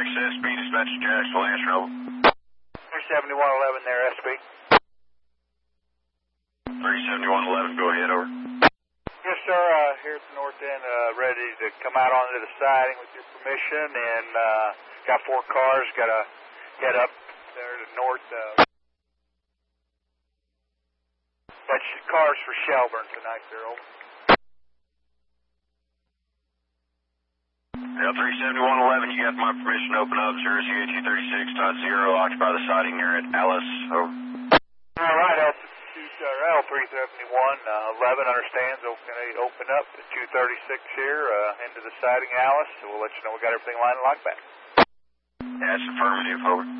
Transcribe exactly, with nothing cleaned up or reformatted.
S B, dispatch Jacksonville, answer over. three seventy-one eleven there, S B. three seventy-one eleven, go ahead, over. Yes, sir, uh, here at the north end, uh, ready to come out onto the siding with your permission, and uh, got four cars, got to head up there to north. Uh, bunch of cars for Shelburne tonight, there, over. Yeah, three seventy-one eleven, you got my permission to open up, zero C H E thirty-six dot zero, occupy the siding here at Alice, over. All right, that's L three seventy-one eleven understands, okay, open up to two thirty-six here, uh, into the siding, Alice, so we'll let you know we got everything lined and locked back. That's affirmative, over.